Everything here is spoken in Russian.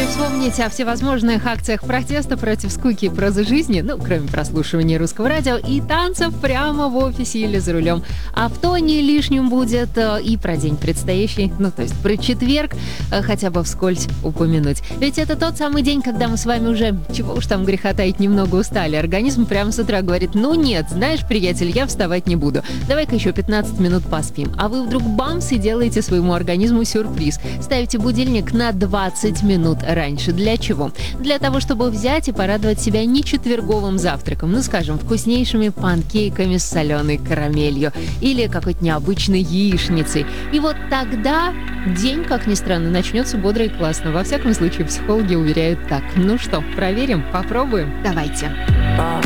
Вспомнить о всевозможных акциях протеста против скуки и прозы жизни, кроме прослушивания русского радио и танцев прямо в офисе или за рулем. А в тоне лишним будет и про день предстоящий, то есть про четверг, хотя бы вскользь упомянуть. Ведь это тот самый день, когда мы с вами уже, чего уж там греха таить, немного устали. Организм прямо с утра говорит: нет, знаешь, приятель, я вставать не буду. Давай-ка еще 15 минут поспим. А вы вдруг бамс и делаете своему организму сюрприз. Ставите будильник на 20 минут раньше. Для чего? Для того, чтобы взять и порадовать себя не четверговым завтраком, скажем, вкуснейшими панкейками с соленой карамелью или какой-то необычной яичницей. И вот тогда день, как ни странно, начнется бодро и классно. Во всяком случае, психологи уверяют так. Ну что, проверим? Попробуем? Давайте.